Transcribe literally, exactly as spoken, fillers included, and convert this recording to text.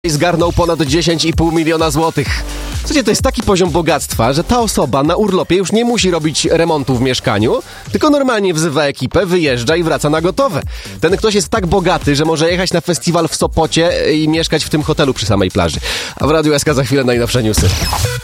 Zgarnął ponad dziesięć i pół miliona złotych. Słuchajcie, to jest taki poziom bogactwa, że ta osoba na urlopie już nie musi robić remontu w mieszkaniu, tylko normalnie wzywa ekipę, wyjeżdża i wraca na gotowe. Ten ktoś jest tak bogaty, że może jechać na festiwal w Sopocie i mieszkać w tym hotelu przy samej plaży. A w Radiu S K za chwilę najnowsze newsy.